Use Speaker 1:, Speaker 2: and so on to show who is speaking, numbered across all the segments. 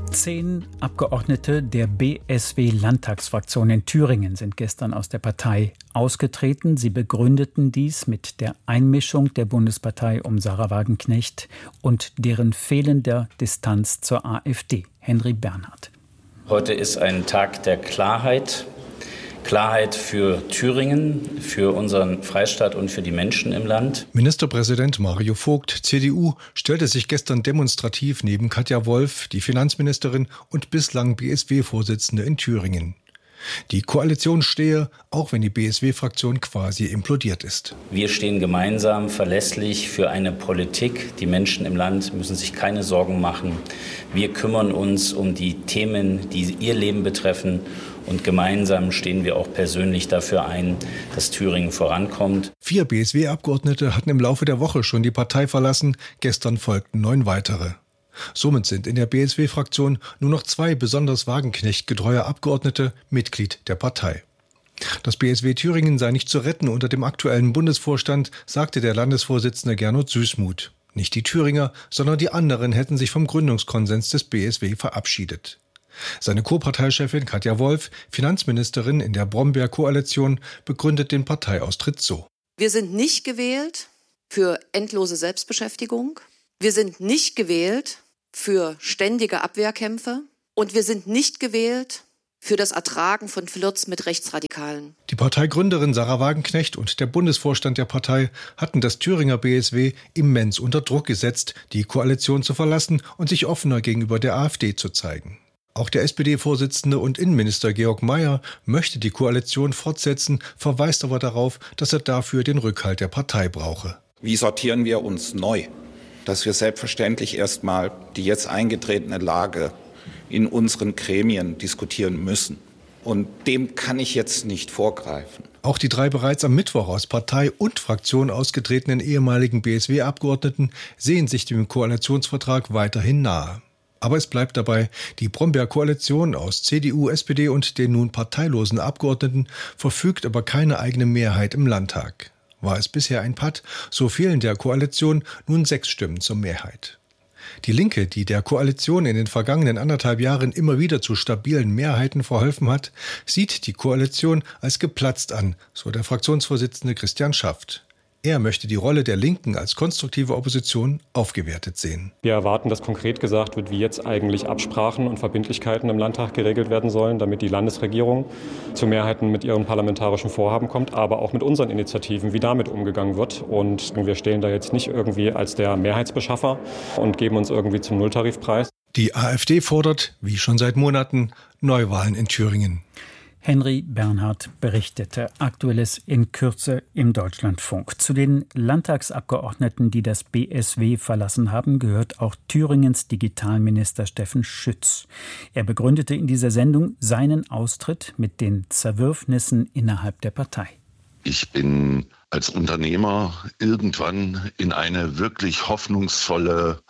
Speaker 1: 10 Abgeordnete der BSW-Landtagsfraktion in Thüringen sind gestern aus der Partei ausgetreten. Sie begründeten dies mit der Einmischung der Bundespartei um Sahra Wagenknecht und deren fehlender Distanz zur AfD. Henry Bernhard.
Speaker 2: Heute ist ein Tag der Klarheit. Klarheit für Thüringen, für unseren Freistaat und für die Menschen im Land.
Speaker 3: Ministerpräsident Mario Vogt, CDU, stellte sich gestern demonstrativ neben Katja Wolf, die Finanzministerin und bislang BSW-Vorsitzende in Thüringen. Die Koalition stehe, auch wenn die BSW-Fraktion quasi implodiert ist.
Speaker 2: Wir stehen gemeinsam verlässlich für eine Politik. Die Menschen im Land müssen sich keine Sorgen machen. Wir kümmern uns um die Themen, die ihr Leben betreffen. Und gemeinsam stehen wir auch persönlich dafür ein, dass Thüringen vorankommt.
Speaker 3: 4 BSW-Abgeordnete hatten im Laufe der Woche schon die Partei verlassen. Gestern folgten 9 weitere. Somit sind in der BSW-Fraktion nur noch 2 besonders Wagenknecht-getreue Abgeordnete Mitglied der Partei. Das BSW Thüringen sei nicht zu retten unter dem aktuellen Bundesvorstand, sagte der Landesvorsitzende Gernot Süßmuth. Nicht die Thüringer, sondern die anderen hätten sich vom Gründungskonsens des BSW verabschiedet. Seine Co-Parteichefin Katja Wolf, Finanzministerin in der Brombeer-Koalition, begründet den Parteiaustritt so.
Speaker 4: Wir sind nicht gewählt für endlose Selbstbeschäftigung. Wir sind nicht gewählt für ständige Abwehrkämpfe. Und wir sind nicht gewählt für das Ertragen von Flirts mit Rechtsradikalen.
Speaker 3: Die Parteigründerin Sahra Wagenknecht und der Bundesvorstand der Partei hatten das Thüringer BSW immens unter Druck gesetzt, die Koalition zu verlassen und sich offener gegenüber der AfD zu zeigen. Auch der SPD-Vorsitzende und Innenminister Georg Mayer möchte die Koalition fortsetzen, verweist aber darauf, dass er dafür den Rückhalt der Partei brauche.
Speaker 5: Wie sortieren wir uns neu? Dass wir selbstverständlich erstmal die jetzt eingetretene Lage in unseren Gremien diskutieren müssen. Und dem kann ich jetzt nicht vorgreifen.
Speaker 3: Auch die 3 bereits am Mittwoch aus Partei und Fraktion ausgetretenen ehemaligen BSW-Abgeordneten sehen sich dem Koalitionsvertrag weiterhin nahe. Aber es bleibt dabei, die Brombeer-Koalition aus CDU, SPD und den nun parteilosen Abgeordneten verfügt über keine eigene Mehrheit im Landtag. War es bisher ein Patt, so fehlen der Koalition nun 6 Stimmen zur Mehrheit. Die Linke, die der Koalition in den vergangenen 1,5 Jahren immer wieder zu stabilen Mehrheiten verholfen hat, sieht die Koalition als geplatzt an, so der Fraktionsvorsitzende Christian Schaft. Er möchte die Rolle der Linken als konstruktive Opposition aufgewertet sehen.
Speaker 6: Wir erwarten, dass konkret gesagt wird, wie jetzt eigentlich Absprachen und Verbindlichkeiten im Landtag geregelt werden sollen, damit die Landesregierung zu Mehrheiten mit ihren parlamentarischen Vorhaben kommt, aber auch mit unseren Initiativen, wie damit umgegangen wird. Und wir stehen da jetzt nicht irgendwie als der Mehrheitsbeschaffer und geben uns irgendwie zum Nulltarifpreis.
Speaker 3: Die AfD fordert, wie schon seit Monaten, Neuwahlen in Thüringen.
Speaker 1: Henry Bernhard berichtete. Aktuelles in Kürze im Deutschlandfunk. Zu den Landtagsabgeordneten, die das BSW verlassen haben, gehört auch Thüringens Digitalminister Steffen Schütz. Er begründete in dieser Sendung seinen Austritt mit den Zerwürfnissen innerhalb der Partei.
Speaker 7: Ich bin als Unternehmer irgendwann in eine wirklich hoffnungsvolle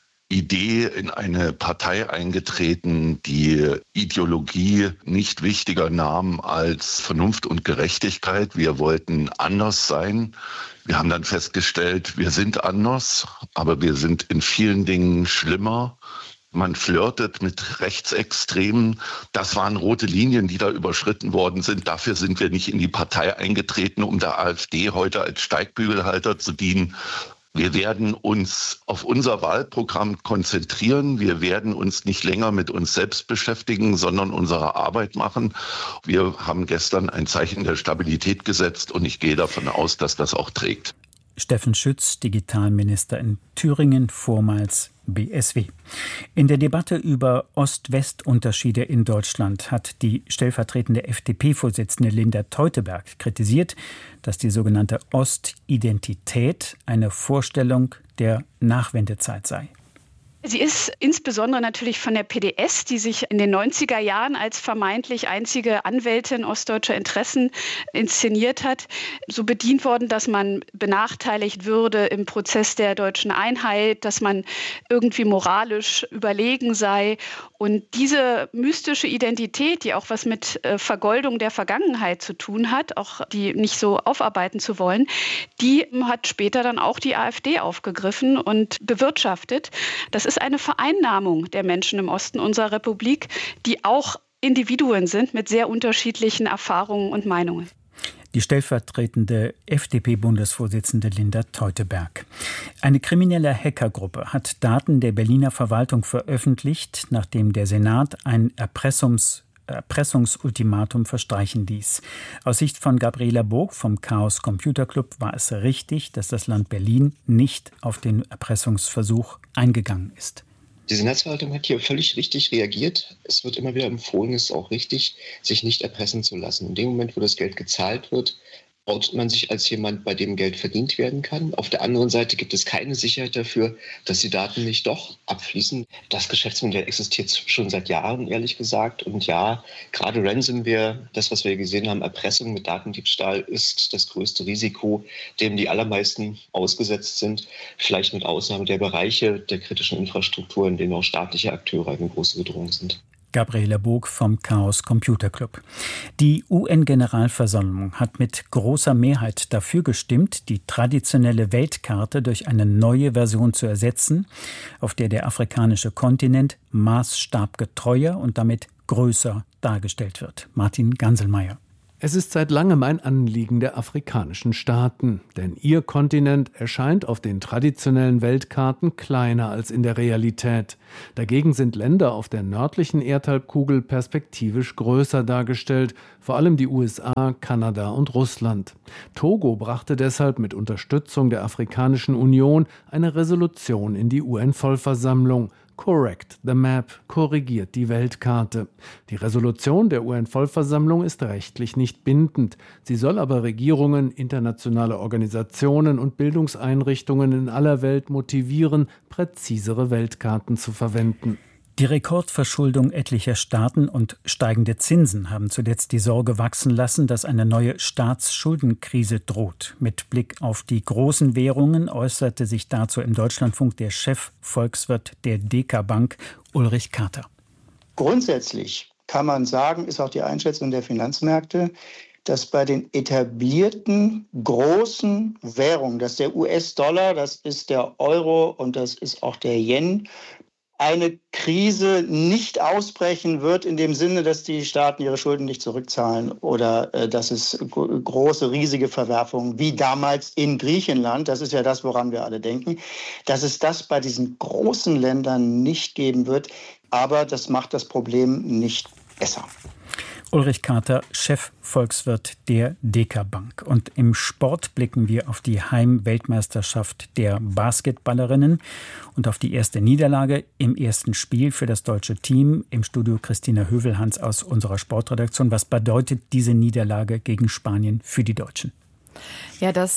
Speaker 7: Idee in eine Partei eingetreten, die Ideologie nicht wichtiger nahm als Vernunft und Gerechtigkeit. Wir wollten anders sein. Wir haben dann festgestellt, wir sind anders, aber wir sind in vielen Dingen schlimmer. Man flirtet mit Rechtsextremen. Das waren rote Linien, die da überschritten worden sind. Dafür sind wir nicht in die Partei eingetreten, um der AfD heute als Steigbügelhalter zu dienen. Wir werden uns auf unser Wahlprogramm konzentrieren. Wir werden uns nicht länger mit uns selbst beschäftigen, sondern unsere Arbeit machen. Wir haben gestern ein Zeichen der Stabilität gesetzt und ich gehe davon aus, dass das auch trägt.
Speaker 1: Steffen Schütz, Digitalminister in Thüringen, vormals BSW. In der Debatte über Ost-West-Unterschiede in Deutschland hat die stellvertretende FDP-Vorsitzende Linda Teuteberg kritisiert, dass die sogenannte Ostidentität eine Vorstellung der Nachwendezeit sei.
Speaker 8: Sie ist insbesondere natürlich von der PDS, die sich in den 90er Jahren als vermeintlich einzige Anwältin ostdeutscher Interessen inszeniert hat, so bedient worden, dass man benachteiligt würde im Prozess der deutschen Einheit, dass man irgendwie moralisch überlegen sei. Und diese mystische Identität, die auch was mit Vergoldung der Vergangenheit zu tun hat, auch die nicht so aufarbeiten zu wollen, die hat später dann auch die AfD aufgegriffen und bewirtschaftet. Das ist eine Vereinnahmung der Menschen im Osten unserer Republik, die auch Individuen sind mit sehr unterschiedlichen Erfahrungen und Meinungen.
Speaker 1: Die stellvertretende FDP-Bundesvorsitzende Linda Teuteberg. Eine kriminelle Hackergruppe hat Daten der Berliner Verwaltung veröffentlicht, nachdem der Senat ein Erpressungsultimatum verstreichen ließ. Aus Sicht von Gabriela Bog vom Chaos Computer Club war es richtig, dass das Land Berlin nicht auf den Erpressungsversuch eingegangen ist.
Speaker 9: Die Senatsverwaltung hat hier völlig richtig reagiert. Es wird immer wieder empfohlen, es ist auch richtig, sich nicht erpressen zu lassen. In dem Moment, wo das Geld gezahlt wird, outet man sich als jemand, bei dem Geld verdient werden kann. Auf der anderen Seite gibt es keine Sicherheit dafür, dass die Daten nicht doch abfließen. Das Geschäftsmodell existiert schon seit Jahren, ehrlich gesagt. Und ja, gerade Ransomware, das, was wir gesehen haben, Erpressung mit Datendiebstahl, ist das größte Risiko, dem die allermeisten ausgesetzt sind. Vielleicht mit Ausnahme der Bereiche der kritischen Infrastruktur, in denen auch staatliche Akteure eine große Bedrohung sind.
Speaker 1: Gabriela Bog vom Chaos Computer Club. Die UN-Generalversammlung hat mit großer Mehrheit dafür gestimmt, die traditionelle Weltkarte durch eine neue Version zu ersetzen, auf der der afrikanische Kontinent maßstabgetreuer und damit größer dargestellt wird. Martin Ganselmeier.
Speaker 10: Es ist seit langem ein Anliegen der afrikanischen Staaten, denn ihr Kontinent erscheint auf den traditionellen Weltkarten kleiner als in der Realität. Dagegen sind Länder auf der nördlichen Erdhalbkugel perspektivisch größer dargestellt, vor allem die USA, Kanada und Russland. Togo brachte deshalb mit Unterstützung der Afrikanischen Union eine Resolution in die UN-Vollversammlung. Correct the Map, korrigiert die Weltkarte. Die Resolution der UN-Vollversammlung ist rechtlich nicht bindend. Sie soll aber Regierungen, internationale Organisationen und Bildungseinrichtungen in aller Welt motivieren, präzisere Weltkarten zu verwenden.
Speaker 1: Die Rekordverschuldung etlicher Staaten und steigende Zinsen haben zuletzt die Sorge wachsen lassen, dass eine neue Staatsschuldenkrise droht. Mit Blick auf die großen Währungen äußerte sich dazu im Deutschlandfunk der Chefvolkswirt der DK Bank, Ulrich Kater.
Speaker 11: Grundsätzlich kann man sagen, ist auch die Einschätzung der Finanzmärkte, dass bei den etablierten großen Währungen, das ist der US-Dollar, das ist der Euro und das ist auch der Yen, eine Krise nicht ausbrechen wird in dem Sinne, dass die Staaten ihre Schulden nicht zurückzahlen oder dass es große, riesige Verwerfungen wie damals in Griechenland, das ist ja das, woran wir alle denken, dass es das bei diesen großen Ländern nicht geben wird. Aber das macht das Problem nicht besser.
Speaker 1: Ulrich Kater, Chefvolkswirt der DK Bank. Und im Sport blicken wir auf die Heim-Weltmeisterschaft der Basketballerinnen und auf die erste Niederlage im ersten Spiel für das deutsche Team. Im Studio Christina Hövelhans aus unserer Sportredaktion. Was bedeutet diese Niederlage gegen Spanien für die Deutschen?
Speaker 12: Ja, die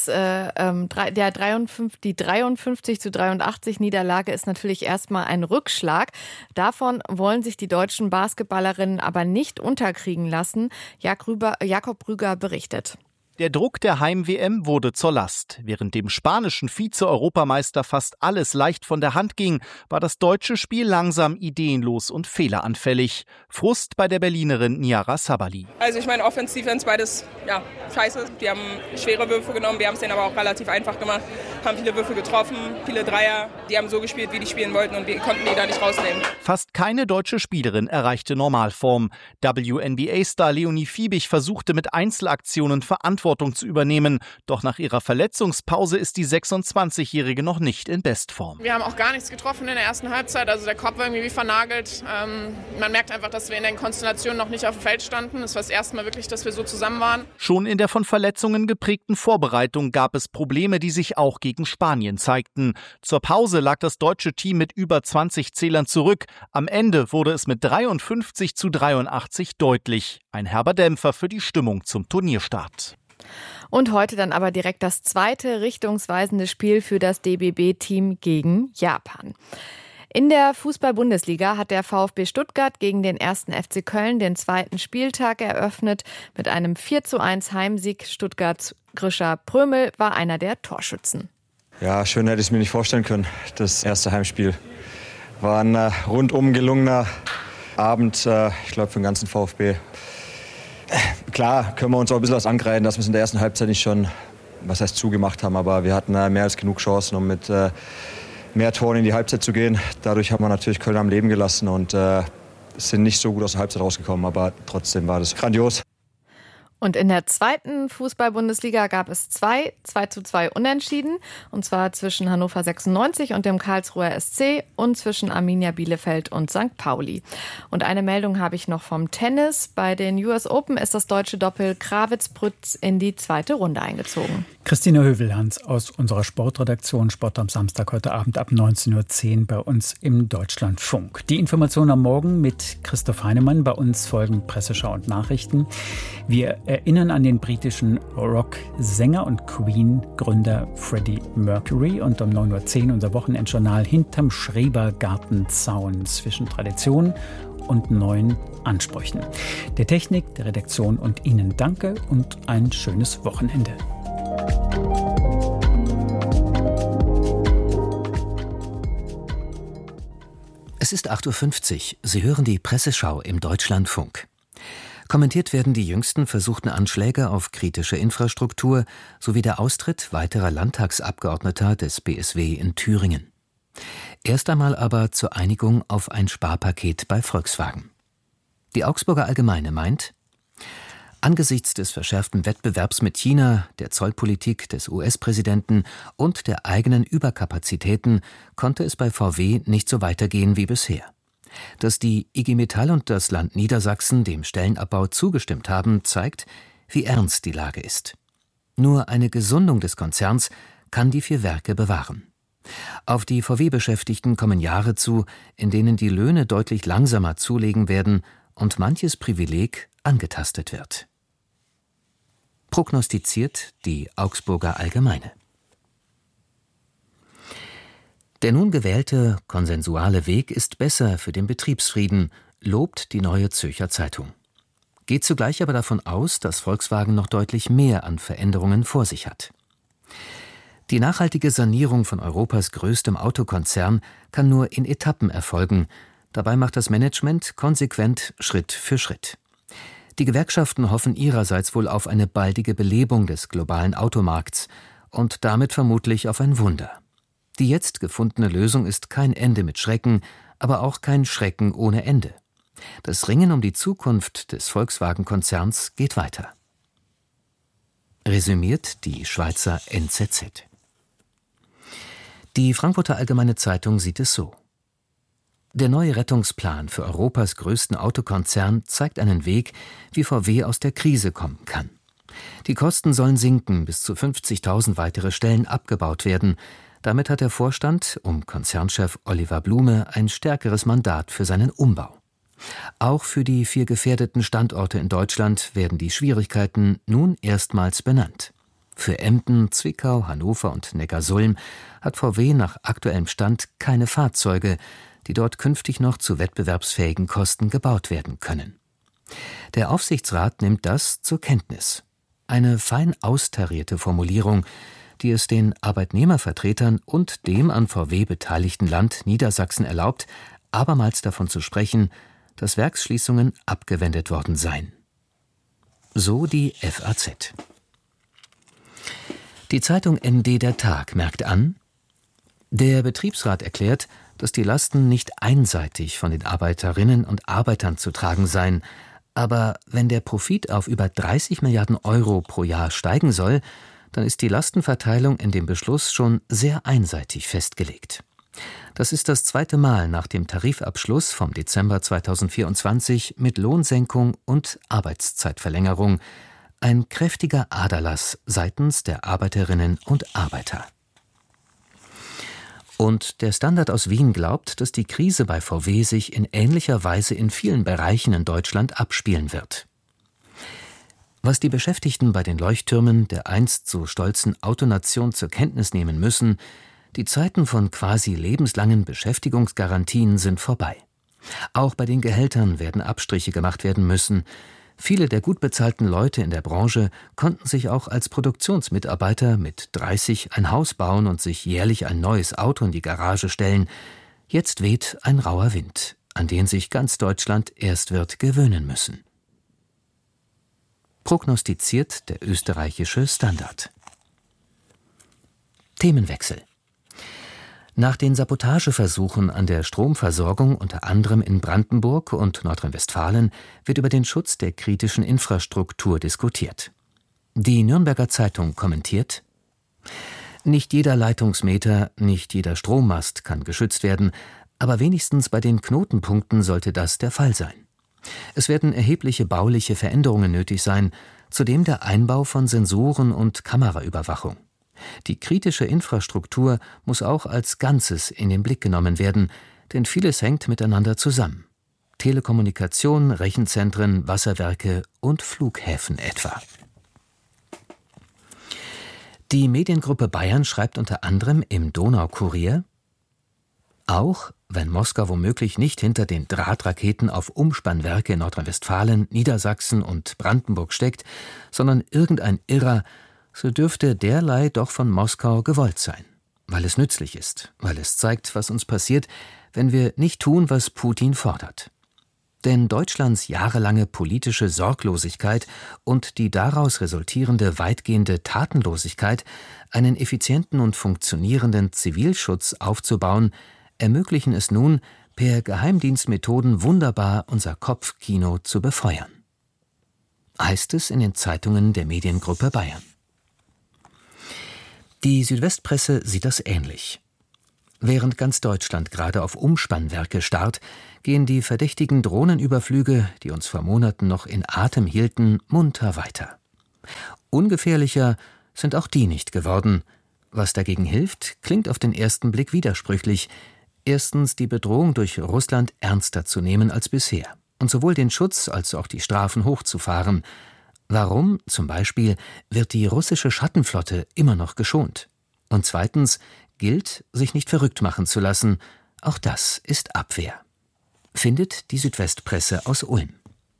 Speaker 12: 53:83 Niederlage ist natürlich erstmal ein Rückschlag. Davon wollen sich die deutschen Basketballerinnen aber nicht unterkriegen lassen. Jakob Brügger berichtet.
Speaker 13: Der Druck der Heim-WM wurde zur Last. Während dem spanischen Vize-Europameister fast alles leicht von der Hand ging, war das deutsche Spiel langsam, ideenlos und fehleranfällig. Frust bei der Berlinerin Niara Sabali.
Speaker 14: Also ich meine, Offense, Defense, beides scheiße. Die haben schwere Würfe genommen, wir haben es denen aber auch relativ einfach gemacht. Haben viele Würfe getroffen, viele Dreier. Die haben so gespielt, wie die spielen wollten und wir konnten die da nicht rausnehmen.
Speaker 13: Fast keine deutsche Spielerin erreichte Normalform. WNBA-Star Leonie Fiebig versuchte mit Einzelaktionen Verantwortung zu übernehmen. Doch nach ihrer Verletzungspause ist die 26-Jährige noch nicht in Bestform.
Speaker 15: Wir haben auch gar nichts getroffen in der ersten Halbzeit. Also der Kopf war irgendwie wie vernagelt. Man merkt einfach, dass wir in den Konstellationen noch nicht auf dem Feld standen. Es war das erste Mal wirklich, dass wir so zusammen waren.
Speaker 13: Schon in der von Verletzungen geprägten Vorbereitung gab es Probleme, die sich auch gegen Spanien zeigten. Zur Pause lag das deutsche Team mit über 20 Zählern zurück. Am Ende wurde es mit 53:83 deutlich. Ein herber Dämpfer für die Stimmung zum Turnierstart.
Speaker 12: Und heute dann aber direkt das zweite richtungsweisende Spiel für das DBB-Team gegen Japan. In der Fußball-Bundesliga hat der VfB Stuttgart gegen den 1. FC Köln den zweiten Spieltag eröffnet. Mit einem 4:1 Heimsieg Stuttgarts Grisha Prömel war einer der Torschützen.
Speaker 16: Ja, schön hätte ich es mir nicht vorstellen können. Das erste Heimspiel war ein rundum gelungener Abend, ich glaube, für den ganzen VfB. Klar können wir uns auch ein bisschen was angreifen, dass wir es in der ersten Halbzeit nicht schon, zugemacht haben. Aber wir hatten mehr als genug Chancen, um mit mehr Toren in die Halbzeit zu gehen. Dadurch haben wir natürlich Köln am Leben gelassen und sind nicht so gut aus der Halbzeit rausgekommen, aber trotzdem war das grandios.
Speaker 12: Und in der zweiten Fußball-Bundesliga gab es 2:2 Unentschieden. Und zwar zwischen Hannover 96 und dem Karlsruher SC und zwischen Arminia Bielefeld und St. Pauli. Und eine Meldung habe ich noch vom Tennis. Bei den US Open ist das deutsche Doppel Krawitz-Prütz in die zweite Runde eingezogen.
Speaker 1: Christina Hövelhans aus unserer Sportredaktion, Sport am Samstag heute Abend ab 19:10 Uhr bei uns im Deutschlandfunk. Die Information am Morgen mit Christoph Heinemann. Bei uns folgen Presseschau und Nachrichten. Wir erinnern an den britischen Rocksänger und Queen-Gründer Freddie Mercury und um 9:10 Uhr unser Wochenendjournal hinterm Schrebergartenzaun zwischen Tradition und neuen Ansprüchen. Der Technik, der Redaktion und Ihnen danke und ein schönes Wochenende.
Speaker 17: Es ist 8:50 Uhr. Sie hören die Presseschau im Deutschlandfunk. Kommentiert werden die jüngsten versuchten Anschläge auf kritische Infrastruktur sowie der Austritt weiterer Landtagsabgeordneter des BSW in Thüringen. Erst einmal aber zur Einigung auf ein Sparpaket bei Volkswagen. Die Augsburger Allgemeine meint, angesichts des verschärften Wettbewerbs mit China, der Zollpolitik des US-Präsidenten und der eigenen Überkapazitäten konnte es bei VW nicht so weitergehen wie bisher. Dass die IG Metall und das Land Niedersachsen dem Stellenabbau zugestimmt haben, zeigt, wie ernst die Lage ist. Nur eine Gesundung des Konzerns kann die 4 Werke bewahren. Auf die VW-Beschäftigten kommen Jahre zu, in denen die Löhne deutlich langsamer zulegen werden und manches Privileg angetastet wird. Prognostiziert die Augsburger Allgemeine. Der nun gewählte konsensuale Weg ist besser für den Betriebsfrieden, lobt die Neue Zürcher Zeitung. Geht zugleich aber davon aus, dass Volkswagen noch deutlich mehr an Veränderungen vor sich hat. Die nachhaltige Sanierung von Europas größtem Autokonzern kann nur in Etappen erfolgen. Dabei macht das Management konsequent Schritt für Schritt. Die Gewerkschaften hoffen ihrerseits wohl auf eine baldige Belebung des globalen Automarkts und damit vermutlich auf ein Wunder. Die jetzt gefundene Lösung ist kein Ende mit Schrecken, aber auch kein Schrecken ohne Ende. Das Ringen um die Zukunft des Volkswagen-Konzerns geht weiter. Resümiert die Schweizer NZZ. Die Frankfurter Allgemeine Zeitung sieht es so. Der neue Rettungsplan für Europas größten Autokonzern zeigt einen Weg, wie VW aus der Krise kommen kann. Die Kosten sollen sinken, bis zu 50.000 weitere Stellen abgebaut werden. Damit hat der Vorstand um Konzernchef Oliver Blume ein stärkeres Mandat für seinen Umbau. Auch für die 4 gefährdeten Standorte in Deutschland werden die Schwierigkeiten nun erstmals benannt. Für Emden, Zwickau, Hannover und Neckarsulm hat VW nach aktuellem Stand keine Fahrzeuge, die dort künftig noch zu wettbewerbsfähigen Kosten gebaut werden können. Der Aufsichtsrat nimmt das zur Kenntnis. Eine fein austarierte Formulierung, die es den Arbeitnehmervertretern und dem an VW beteiligten Land Niedersachsen erlaubt, abermals davon zu sprechen, dass Werksschließungen abgewendet worden seien. So die FAZ. Die Zeitung ND Der Tag merkt an, der Betriebsrat erklärt, dass die Lasten nicht einseitig von den Arbeiterinnen und Arbeitern zu tragen seien, aber wenn der Profit auf über 30 Milliarden Euro pro Jahr steigen soll, dann ist die Lastenverteilung in dem Beschluss schon sehr einseitig festgelegt. Das ist das 2. Mal nach dem Tarifabschluss vom Dezember 2024 mit Lohnsenkung und Arbeitszeitverlängerung. Ein kräftiger Aderlass seitens der Arbeiterinnen und Arbeiter. Und der Standard aus Wien glaubt, dass die Krise bei VW sich in ähnlicher Weise in vielen Bereichen in Deutschland abspielen wird. Was die Beschäftigten bei den Leuchttürmen der einst so stolzen Autonation zur Kenntnis nehmen müssen, die Zeiten von quasi lebenslangen Beschäftigungsgarantien sind vorbei. Auch bei den Gehältern werden Abstriche gemacht werden müssen. Viele der gut bezahlten Leute in der Branche konnten sich auch als Produktionsmitarbeiter mit 30 ein Haus bauen und sich jährlich ein neues Auto in die Garage stellen. Jetzt weht ein rauer Wind, an den sich ganz Deutschland erst wird gewöhnen müssen. Prognostiziert der österreichische Standard. Themenwechsel. Nach den Sabotageversuchen an der Stromversorgung unter anderem in Brandenburg und Nordrhein-Westfalen wird über den Schutz der kritischen Infrastruktur diskutiert. Die Nürnberger Zeitung kommentiert: Nicht jeder Leitungsmeter, nicht jeder Strommast kann geschützt werden, aber wenigstens bei den Knotenpunkten sollte das der Fall sein. Es werden erhebliche bauliche Veränderungen nötig sein, zudem der Einbau von Sensoren und Kameraüberwachung. Die kritische Infrastruktur muss auch als Ganzes in den Blick genommen werden, denn vieles hängt miteinander zusammen. Telekommunikation, Rechenzentren, Wasserwerke und Flughäfen etwa. Die Mediengruppe Bayern schreibt unter anderem im Donaukurier: Auch wenn Moskau womöglich nicht hinter den Drahtraketen auf Umspannwerke in Nordrhein-Westfalen, Niedersachsen und Brandenburg steckt, sondern irgendein Irrer, so dürfte derlei doch von Moskau gewollt sein, weil es nützlich ist, weil es zeigt, was uns passiert, wenn wir nicht tun, was Putin fordert. Denn Deutschlands jahrelange politische Sorglosigkeit und die daraus resultierende weitgehende Tatenlosigkeit, einen effizienten und funktionierenden Zivilschutz aufzubauen, ermöglichen es nun, per Geheimdienstmethoden wunderbar unser Kopfkino zu befeuern. Heißt es in den Zeitungen der Mediengruppe Bayern. Die Südwestpresse sieht das ähnlich. Während ganz Deutschland gerade auf Umspannwerke starrt, gehen die verdächtigen Drohnenüberflüge, die uns vor Monaten noch in Atem hielten, munter weiter. Ungefährlicher sind auch die nicht geworden. Was dagegen hilft, klingt auf den ersten Blick widersprüchlich. Erstens die Bedrohung durch Russland ernster zu nehmen als bisher und sowohl den Schutz als auch die Strafen hochzufahren. Warum, zum Beispiel, wird die russische Schattenflotte immer noch geschont? Und zweitens gilt, sich nicht verrückt machen zu lassen. Auch das ist Abwehr. Findet die Südwestpresse aus Ulm.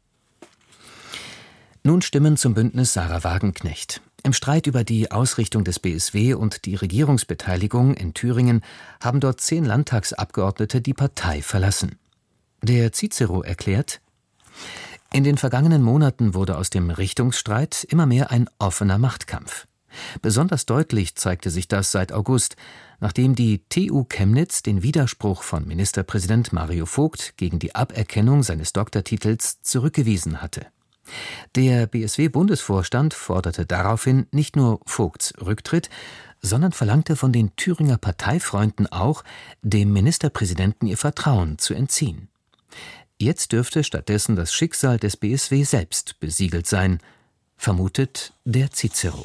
Speaker 17: Nun Stimmen zum Bündnis Sahra Wagenknecht. Im Streit über die Ausrichtung des BSW und die Regierungsbeteiligung in Thüringen haben dort 10 Landtagsabgeordnete die Partei verlassen. Der Cicero erklärt: In den vergangenen Monaten wurde aus dem Richtungsstreit immer mehr ein offener Machtkampf. Besonders deutlich zeigte sich das seit August, nachdem die TU Chemnitz den Widerspruch von Ministerpräsident Mario Vogt gegen die Aberkennung seines Doktortitels zurückgewiesen hatte. Der BSW-Bundesvorstand forderte daraufhin nicht nur Vogts Rücktritt, sondern verlangte von den Thüringer Parteifreunden auch, dem Ministerpräsidenten ihr Vertrauen zu entziehen. Jetzt dürfte stattdessen das Schicksal des BSW selbst besiegelt sein, vermutet der Cicero.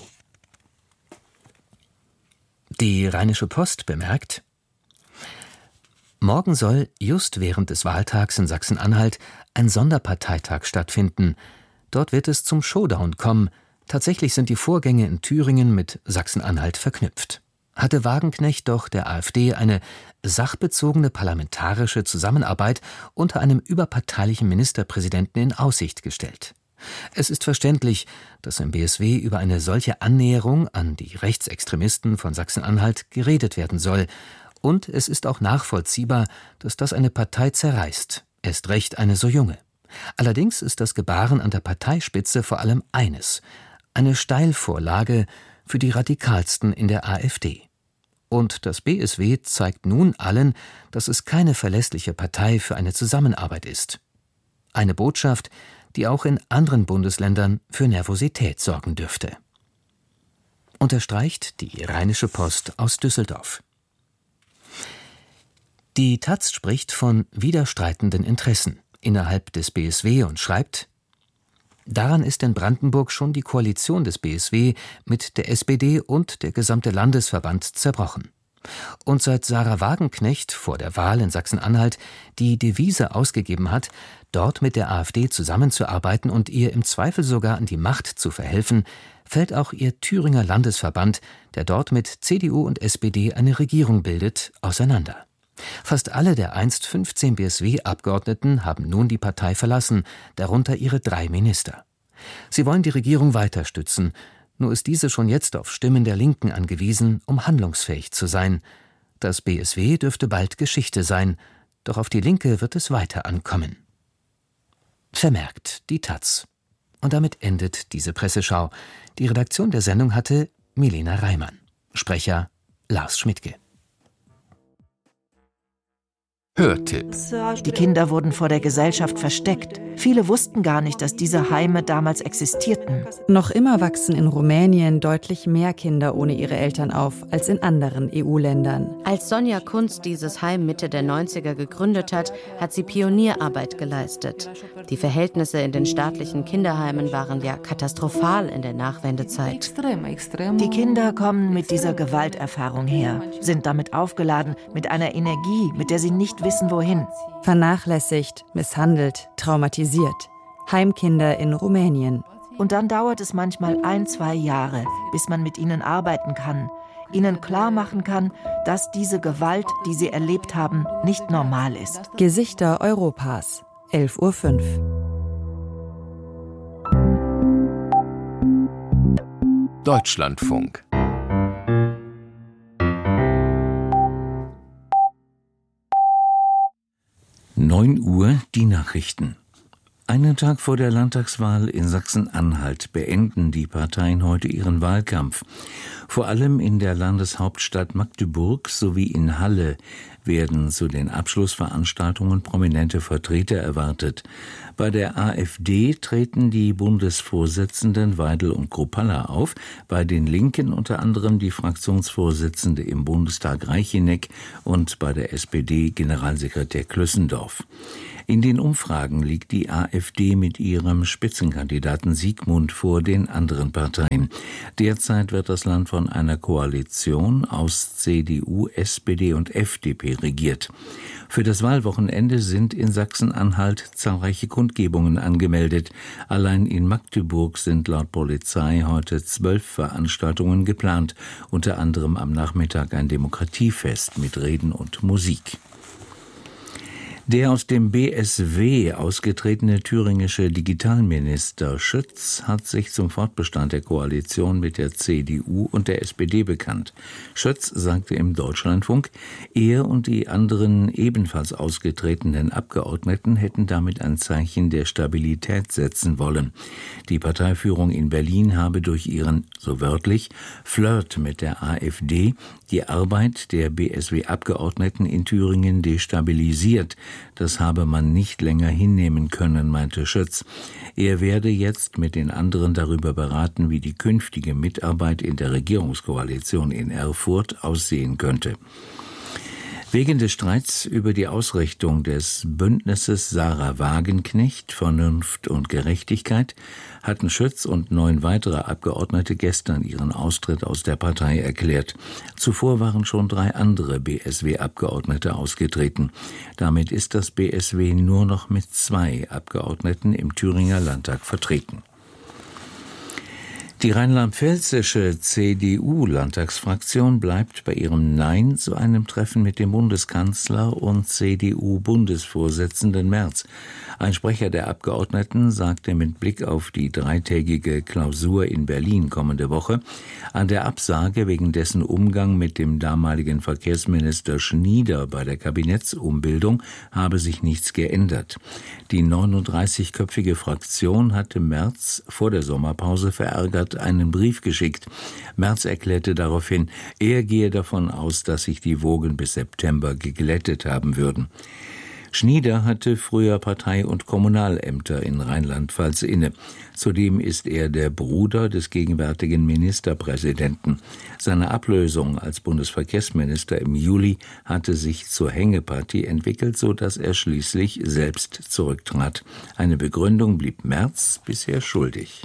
Speaker 17: Die Rheinische Post bemerkt: Morgen soll, just während des Wahltags in Sachsen-Anhalt, ein Sonderparteitag stattfinden. Dort wird es zum Showdown kommen. Tatsächlich sind die Vorgänge in Thüringen mit Sachsen-Anhalt verknüpft. Hatte Wagenknecht doch der AfD eine sachbezogene parlamentarische Zusammenarbeit unter einem überparteilichen Ministerpräsidenten in Aussicht gestellt. Es ist verständlich, dass im BSW über eine solche Annäherung an die Rechtsextremisten von Sachsen-Anhalt geredet werden soll. Und es ist auch nachvollziehbar, dass das eine Partei zerreißt, erst recht eine so junge. Allerdings ist das Gebaren an der Parteispitze vor allem eines: eine Steilvorlage für die Radikalsten in der AfD. Und das BSW zeigt nun allen, dass es keine verlässliche Partei für eine Zusammenarbeit ist. Eine Botschaft, die auch in anderen Bundesländern für Nervosität sorgen dürfte. Unterstreicht die Rheinische Post aus Düsseldorf. Die taz spricht von widerstreitenden Interessen innerhalb des BSW und schreibt: Daran ist in Brandenburg schon die Koalition des BSW mit der SPD und der gesamte Landesverband zerbrochen. Und seit Sahra Wagenknecht vor der Wahl in Sachsen-Anhalt die Devise ausgegeben hat, dort mit der AfD zusammenzuarbeiten und ihr im Zweifel sogar an die Macht zu verhelfen, fällt auch ihr Thüringer Landesverband, der dort mit CDU und SPD eine Regierung bildet, auseinander. Fast alle der einst 15 BSW-Abgeordneten haben nun die Partei verlassen, darunter ihre 3 Minister. Sie wollen die Regierung weiter stützen, nur ist diese schon jetzt auf Stimmen der Linken angewiesen, um handlungsfähig zu sein. Das BSW dürfte bald Geschichte sein, doch auf die Linke wird es weiter ankommen. Vermerkt die taz. Und damit endet diese Presseschau. Die Redaktion der Sendung hatte Milena Reimann. Sprecher Lars Schmidtke.
Speaker 18: Hörtipp.
Speaker 19: Die Kinder wurden vor der Gesellschaft versteckt. Viele wussten gar nicht, dass diese Heime damals existierten.
Speaker 20: Noch immer wachsen in Rumänien deutlich mehr Kinder ohne ihre Eltern auf als in anderen EU-Ländern.
Speaker 21: Als Sonja Kunst dieses Heim Mitte der 90er gegründet hat, hat sie Pionierarbeit geleistet. Die Verhältnisse in den staatlichen Kinderheimen waren ja katastrophal in der Nachwendezeit.
Speaker 19: Die Kinder kommen mit dieser Gewalterfahrung her, sind damit aufgeladen, mit einer Energie, mit der sie nicht wissen, wohin.
Speaker 20: Vernachlässigt, misshandelt, traumatisiert. Heimkinder in Rumänien.
Speaker 19: Und dann dauert es manchmal 1-2 Jahre, bis man mit ihnen arbeiten kann, ihnen klar machen kann, dass diese Gewalt, die sie erlebt haben, nicht normal ist.
Speaker 20: Gesichter Europas, 11:05 Uhr.
Speaker 18: Deutschlandfunk.
Speaker 17: 9 Uhr die Nachrichten. Einen Tag vor der Landtagswahl in Sachsen-Anhalt beenden die Parteien heute ihren Wahlkampf. Vor allem in der Landeshauptstadt Magdeburg sowie in Halle werden zu den Abschlussveranstaltungen prominente Vertreter erwartet. Bei der AfD treten die Bundesvorsitzenden Weidel und Kruppalla auf, bei den Linken unter anderem die Fraktionsvorsitzende im Bundestag Reicheneck und bei der SPD Generalsekretär Klössendorf. In den Umfragen liegt die AfD mit ihrem Spitzenkandidaten Siegmund vor den anderen Parteien. Derzeit wird das Land von einer Koalition aus CDU, SPD und FDP regiert. Für das Wahlwochenende sind in Sachsen-Anhalt zahlreiche Kundgebungen angemeldet. Allein in Magdeburg sind laut Polizei heute 12 Veranstaltungen geplant, unter anderem am Nachmittag ein Demokratiefest mit Reden und Musik. Der aus dem BSW ausgetretene thüringische Digitalminister Schütz hat sich zum Fortbestand der Koalition mit der CDU und der SPD bekannt. Schütz sagte im Deutschlandfunk, er und die anderen ebenfalls ausgetretenen Abgeordneten hätten damit ein Zeichen der Stabilität setzen wollen. Die Parteiführung in Berlin habe durch ihren, so wörtlich, Flirt mit der AfD die Arbeit der BSW-Abgeordneten in Thüringen destabilisiert. Das habe man nicht länger hinnehmen können, meinte Schütz. Er werde jetzt mit den anderen darüber beraten, wie die künftige Mitarbeit in der Regierungskoalition in Erfurt aussehen könnte. Wegen des Streits über die Ausrichtung des Bündnisses Sarah Wagenknecht, Vernunft und Gerechtigkeit hatten Schütz und 9 weitere Abgeordnete gestern ihren Austritt aus der Partei erklärt. Zuvor waren schon 3 andere BSW-Abgeordnete ausgetreten. Damit ist das BSW nur noch mit 2 Abgeordneten im Thüringer Landtag vertreten. Die rheinland-pfälzische CDU-Landtagsfraktion bleibt bei ihrem Nein zu einem Treffen mit dem Bundeskanzler und CDU-Bundesvorsitzenden Merz. Ein Sprecher der Abgeordneten sagte mit Blick auf die 3-tägige Klausur in Berlin kommende Woche, an der Absage wegen dessen Umgang mit dem damaligen Verkehrsminister Schnieder bei der Kabinettsumbildung habe sich nichts geändert. Die 39-köpfige Fraktion hatte Merz vor der Sommerpause verärgert einen Brief geschickt. Merz erklärte daraufhin, er gehe davon aus, dass sich die Wogen bis September geglättet haben würden. Schnieder hatte früher Partei- und Kommunalämter in Rheinland-Pfalz inne. Zudem ist er der Bruder des gegenwärtigen Ministerpräsidenten. Seine Ablösung als Bundesverkehrsminister im Juli hatte sich zur Hängepartie entwickelt, sodass er schließlich selbst zurücktrat. Eine Begründung blieb Merz bisher schuldig.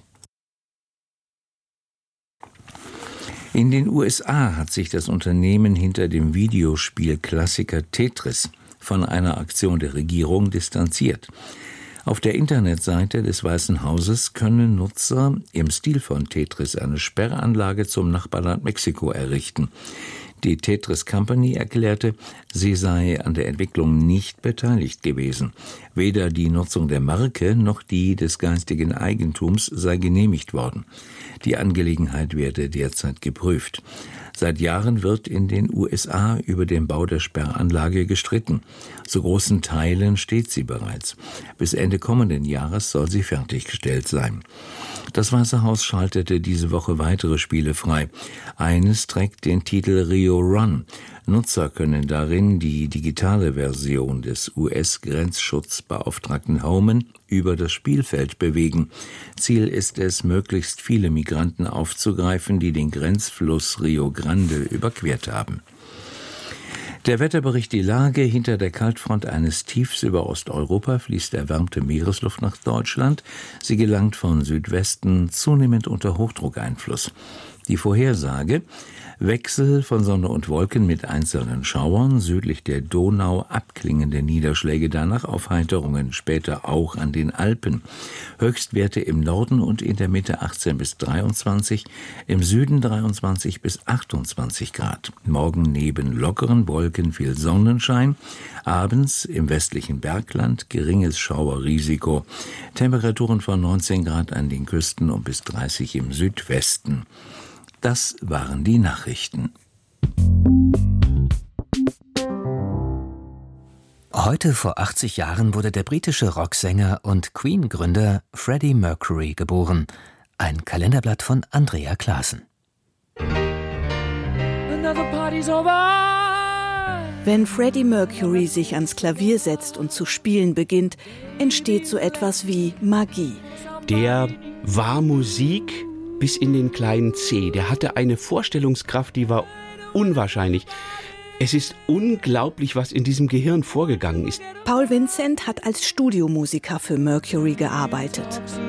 Speaker 17: In den USA hat sich das Unternehmen hinter dem Videospielklassiker Tetris von einer Aktion der Regierung distanziert. Auf der Internetseite des Weißen Hauses können Nutzer im Stil von Tetris eine Sperranlage zum Nachbarland Mexiko errichten. Die Tetris Company erklärte, sie sei an der Entwicklung nicht beteiligt gewesen. Weder die Nutzung der Marke noch die des geistigen Eigentums sei genehmigt worden. Die Angelegenheit werde derzeit geprüft. Seit Jahren wird in den USA über den Bau der Sperranlage gestritten. Zu großen Teilen steht sie bereits. Bis Ende kommenden Jahres soll sie fertiggestellt sein.
Speaker 2: Das Weiße Haus schaltete diese Woche weitere Spiele frei. Eines trägt den Titel Rio Run. Nutzer können darin die digitale Version des US-Grenzschutzbeauftragten Homan über das Spielfeld bewegen. Ziel ist es, möglichst viele Migranten aufzugreifen, die den Grenzfluss Rio Grande überquert haben. Der Wetterbericht: Die Lage: Hinter der Kaltfront eines Tiefs über Osteuropa fließt erwärmte Meeresluft nach Deutschland. Sie gelangt von Südwesten zunehmend unter Hochdruckeinfluss. Die Vorhersage: Wechsel von Sonne und Wolken mit einzelnen Schauern, südlich der Donau abklingende Niederschläge, danach Aufheiterungen, später auch an den Alpen. Höchstwerte im Norden und in der Mitte 18 bis 23, im Süden 23 bis 28 Grad. Morgen neben lockeren Wolken viel Sonnenschein, abends im westlichen Bergland geringes Schauerrisiko. Temperaturen von 19 Grad an den Küsten und bis 30 im Südwesten. Das waren die Nachrichten.
Speaker 17: Heute vor 80 Jahren wurde der britische Rocksänger und Queen-Gründer Freddie Mercury geboren. Ein Kalenderblatt von Andrea Klaassen.
Speaker 22: Wenn Freddie Mercury sich ans Klavier setzt und zu spielen beginnt, entsteht so etwas wie Magie.
Speaker 23: Der war Musik bis in den kleinen Zeh. Der hatte eine Vorstellungskraft, die war unwahrscheinlich. Es ist unglaublich, was in diesem Gehirn vorgegangen ist.
Speaker 22: Paul Vincent hat als Studiomusiker für Mercury gearbeitet.